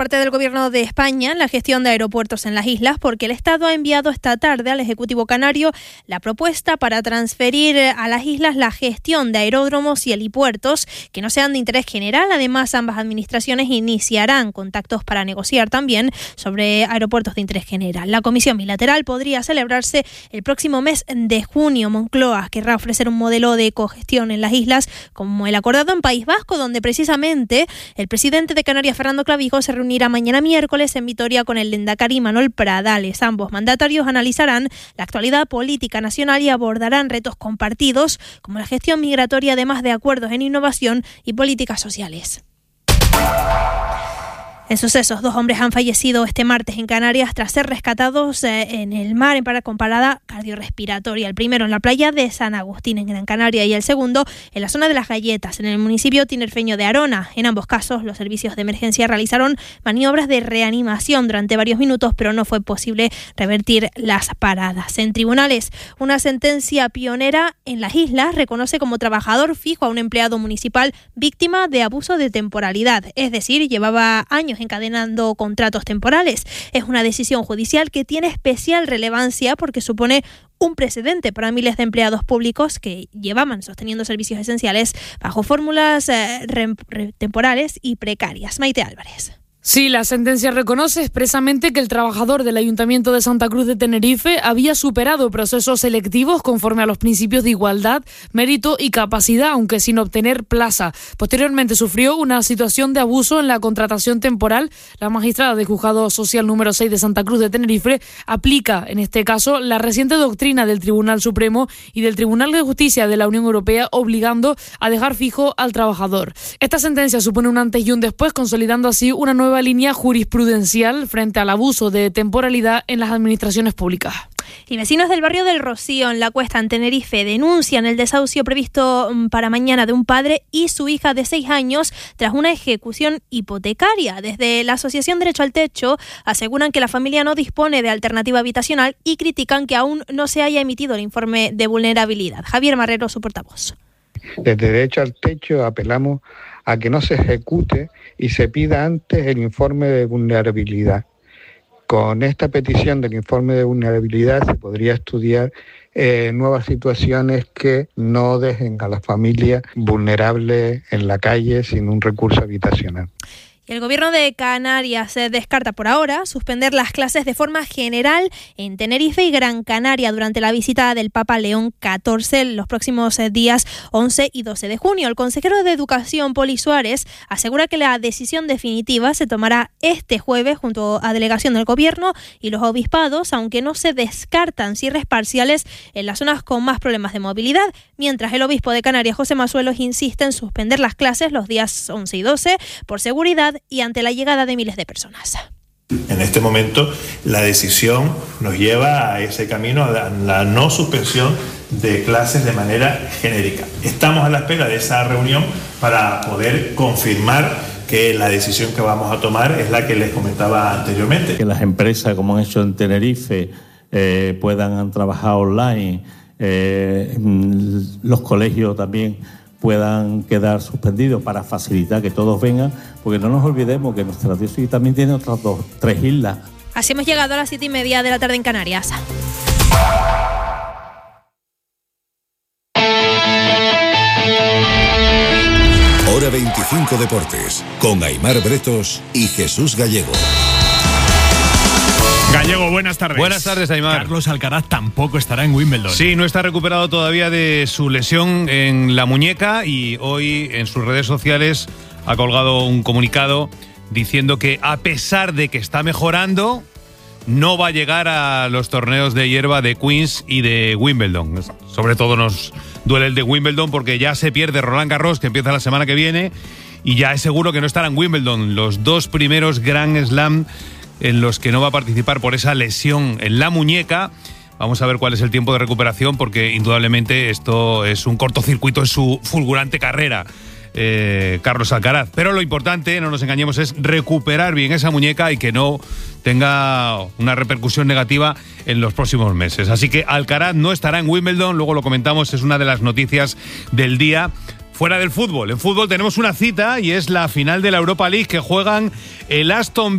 parte del Gobierno de España en la gestión de aeropuertos en las islas, porque el Estado ha enviado esta tarde al Ejecutivo canario la propuesta para transferir a las islas la gestión de aeródromos y helipuertos que no sean de interés general. Además, ambas administraciones iniciarán contactos para negociar también sobre aeropuertos de interés general. La comisión bilateral podría celebrarse el próximo mes de junio. Moncloa querrá ofrecer un modelo de cogestión en las islas como el acordado en País Vasco, donde precisamente el presidente de Canarias, Fernando Clavijo, se reunirá mañana miércoles en Vitoria con el lehendakari Manuel Pradales. Ambos mandatarios analizarán la actualidad política nacional y abordarán retos compartidos como la gestión migratoria, además de acuerdos en innovación y políticas sociales. En sucesos, 2 hombres han fallecido este martes en Canarias tras ser rescatados en el mar con parada cardiorrespiratoria. El primero en la playa de San Agustín, en Gran Canaria, y el segundo en la zona de Las Galletas, en el municipio tinerfeño de Arona. En ambos casos, los servicios de emergencia realizaron maniobras de reanimación durante varios minutos, pero no fue posible revertir las paradas. En tribunales, una sentencia pionera en las islas reconoce como trabajador fijo a un empleado municipal víctima de abuso de temporalidad, es decir, llevaba años encadenando contratos temporales. Es una decisión judicial que tiene especial relevancia porque supone un precedente para miles de empleados públicos que llevaban sosteniendo servicios esenciales bajo fórmulas temporales y precarias. Maite Álvarez. Sí, la sentencia reconoce expresamente que el trabajador del Ayuntamiento de Santa Cruz de Tenerife había superado procesos selectivos conforme a los principios de igualdad, mérito y capacidad, aunque sin obtener plaza. Posteriormente sufrió una situación de abuso en la contratación temporal. La magistrada del Juzgado Social número 6 de Santa Cruz de Tenerife aplica, en este caso, la reciente doctrina del Tribunal Supremo y del Tribunal de Justicia de la Unión Europea, obligando a dejar fijo al trabajador. Esta sentencia supone un antes y un después, consolidando así una nueva línea jurisprudencial frente al abuso de temporalidad en las administraciones públicas. Y vecinos del barrio del Rocío, en La Cuesta, en Tenerife, denuncian el desahucio previsto para mañana de un padre y su hija de 6 años tras una ejecución hipotecaria. Desde la Asociación Derecho al Techo aseguran que la familia no dispone de alternativa habitacional y critican que aún no se haya emitido el informe de vulnerabilidad. Javier Marrero, su portavoz. Desde Derecho al Techo apelamos a que no se ejecute y se pida antes el informe de vulnerabilidad. Con esta petición del informe de vulnerabilidad se podría estudiar nuevas situaciones que no dejen a la familia vulnerable en la calle sin un recurso habitacional. El Gobierno de Canarias descarta por ahora suspender las clases de forma general en Tenerife y Gran Canaria durante la visita del Papa León XIV los próximos días 11 y 12 de junio. El consejero de Educación, Poli Suárez, asegura que la decisión definitiva se tomará este jueves junto a delegación del Gobierno y los obispados, aunque no se descartan cierres parciales en las zonas con más problemas de movilidad, mientras el obispo de Canarias, José Masuelos, insiste en suspender las clases los días 11 y 12 por seguridad y ante la llegada de miles de personas. En este momento la decisión nos lleva a ese camino, a la no suspensión de clases de manera genérica. Estamos a la espera de esa reunión para poder confirmar que la decisión que vamos a tomar es la que les comentaba anteriormente. Que las empresas, como han hecho en Tenerife, puedan trabajar online, los colegios también puedan quedar suspendidos para facilitar que todos vengan, porque no nos olvidemos que nuestra diócesis también tiene otras 3 islas. Así hemos llegado a las 7:30 de la tarde en Canarias. Hora 25 Deportes, con Aimar Bretos y Jesús Gallego. Gallego, buenas tardes. Buenas tardes, Aimar. Carlos Alcaraz tampoco estará en Wimbledon. Sí, no está recuperado todavía de su lesión en la muñeca y hoy en sus redes sociales ha colgado un comunicado diciendo que a pesar de que está mejorando, no va a llegar a los torneos de hierba de Queens y de Wimbledon. Sobre todo nos duele el de Wimbledon porque ya se pierde Roland Garros, que empieza la semana que viene, y ya es seguro que no estará en Wimbledon. Los 2 primeros Grand Slam en los que no va a participar por esa lesión en la muñeca. Vamos a ver cuál es el tiempo de recuperación, porque indudablemente esto es un cortocircuito en su fulgurante carrera, Carlos Alcaraz. Pero lo importante, no nos engañemos, es recuperar bien esa muñeca y que no tenga una repercusión negativa en los próximos meses. Así que Alcaraz no estará en Wimbledon, luego lo comentamos, es una de las noticias del día. fuera del fútbol. En fútbol tenemos una cita y es la final de la Europa League que juegan el Aston